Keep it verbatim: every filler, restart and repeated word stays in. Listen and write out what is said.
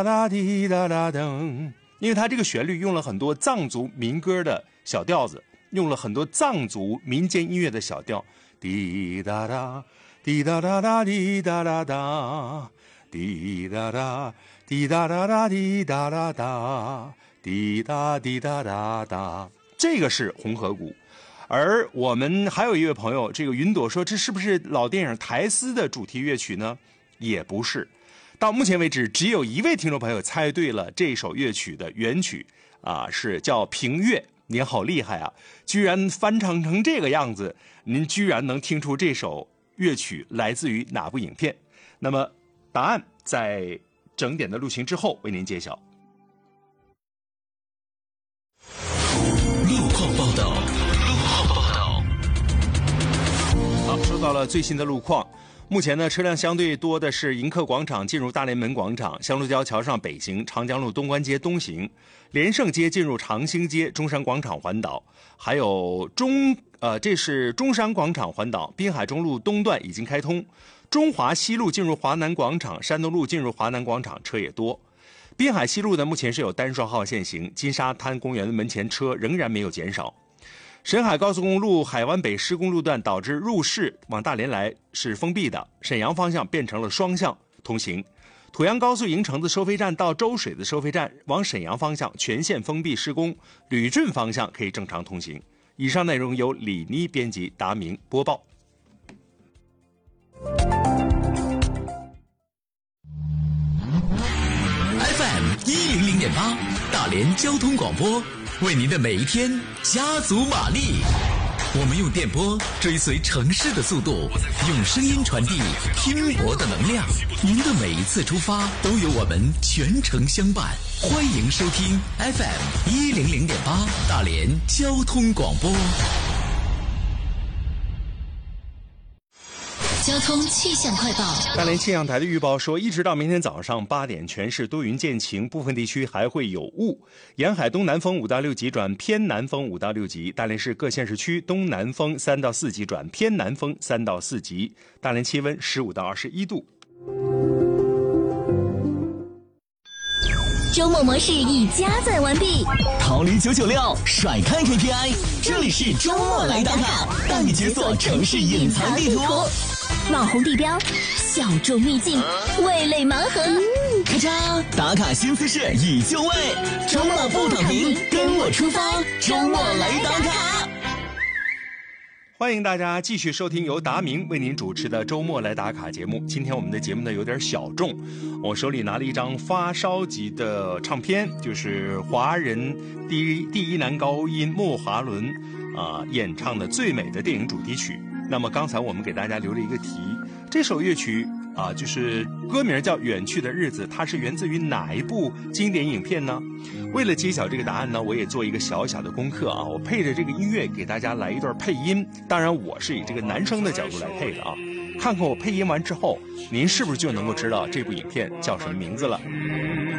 哒滴哒哒噔，因为它这个旋律用了很多藏族民歌的小调子，用了很多藏族民间音乐的小调，滴哒哒滴哒哒哒滴哒哒哒，滴哒哒滴哒哒哒滴哒哒哒，滴哒滴哒哒哒，这个是红河谷。而我们还有一位朋友，这个云朵说，这是不是老电影台丝的主题乐曲呢？也不是。到目前为止，只有一位听众朋友猜对了这首乐曲的原曲啊，是叫《平乐》。您好厉害啊，居然翻唱成这个样子，您居然能听出这首乐曲来自于哪部影片？那么答案在整点的录屏之后为您揭晓。 路况报道，路况报道。 好，收到了最新的路况。目前呢，车辆相对多的是迎客广场进入大连门广场，香鹿交桥上北行，长江路东关街东行，连胜街进入长兴街，中山广场环岛，还有中呃，这是中山广场环岛，滨海中路东段已经开通，中华西路进入华南广场，山东路进入华南广场车也多。滨海西路呢，目前是有单双号限行，金沙滩公园的门前车仍然没有减少。沈海高速公路海湾北施工路段导致入市往大连来是封闭的，沈阳方向变成了双向通行。濮阳高速营城子收费站到周水子收费站往沈阳方向全线封闭施工，旅顺方向可以正常通行。以上内容由李妮编辑，达明播报。 F M 一零零点八，大连交通广播，为您的每一天加足马力。我们用电波追随城市的速度，用声音传递拼搏的能量。您的每一次出发都有我们全程相伴。欢迎收听 F M 一零零点八，大连交通广播。 交通气象快报。 大连气象台的预报说，一直到明天早上八点，全市多云见晴，部分地区还会有雾。沿海东南风五到六级转偏南风五到六级。大连市各县市区东南风三到四级转偏南风三到四级。大连气温十五到二十一度。 周末模式已加载完毕， 逃离九九六，甩开 K P I， 这里是周末来打卡，带你解锁城市隐藏地图。 网红地标，小众秘境，味蕾盲盒。 嗯，咔嚓，打卡新姿势已就位，周末不躺平，跟我出发，周末来打卡。 欢迎大家继续收听由达明为您主持的周末来打卡节目。今天我们的节目呢有点小众，我手里拿了一张发烧级的唱片，就是华人第一第一男高音莫华伦啊、呃、演唱的《最美的电影》主题曲。那么刚才我们给大家留了一个题，这首乐曲啊、呃，就是歌名叫《远去的日子》，它是源自于哪一部经典影片呢？为了揭晓这个答案呢，我也做一个小小的功课啊，我配着这个音乐给大家来一段配音，当然我是以这个男生的角度来配的啊，看看我配音完之后，您是不是就能够知道这部影片叫什么名字了？